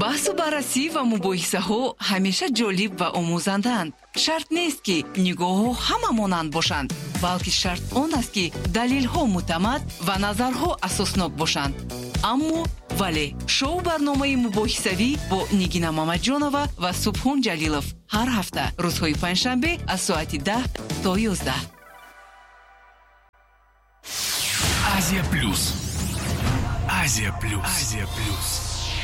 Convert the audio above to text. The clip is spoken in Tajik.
баҳсу баррасӣ ва мубоҳисаҳо ҳамеша ҷолиб ва омӯзандаанд. шарт нест ки нигоҳҳо ҳама монанд бошанд, балки шарт он аст ки далелҳо муътамад ва назарҳо асоснок бошанд. аммо вале шоу барномаи мубоҳисавӣ бо Нигина Мамаҷонова ва Субҳон Ҷалилов ҳар ҳафта рӯзҳои панҷшанбе аз соати 10 то 11. Азия Плюс. Азия Плюс. Азия Плюс.